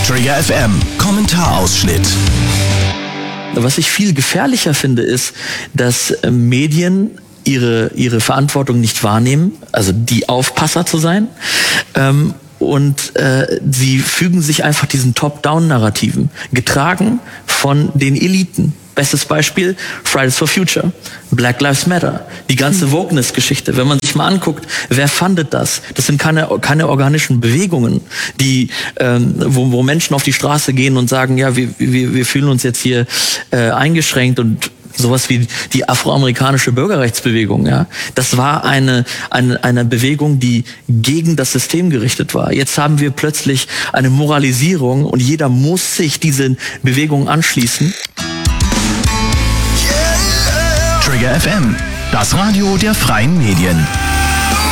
Trigger FM, Kommentarausschnitt. Was ich viel gefährlicher finde, ist, dass Medien ihre Verantwortung nicht wahrnehmen, also die Aufpasser zu sein, und sie fügen sich einfach diesen Top-Down-Narrativen, getragen von den Eliten. Bestes Beispiel, Fridays for Future, Black Lives Matter, die ganze Wokeness-Geschichte. Wenn man sich mal anguckt, wer fundet das? Das sind keine organischen Bewegungen, die, wo Menschen auf die Straße gehen und sagen, ja, wir fühlen uns jetzt hier eingeschränkt, und sowas wie die afroamerikanische Bürgerrechtsbewegung, ja. Das war eine Bewegung, die gegen das System gerichtet war. Jetzt haben wir plötzlich eine Moralisierung und jeder muss sich diesen Bewegungen anschließen. Trigger FM, das Radio der freien Medien.